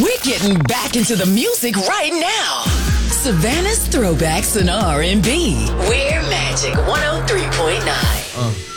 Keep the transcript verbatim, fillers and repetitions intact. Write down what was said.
We're getting back into the music right now. Savannah's Throwbacks and R and B. We're Magic one oh three point nine. Uh.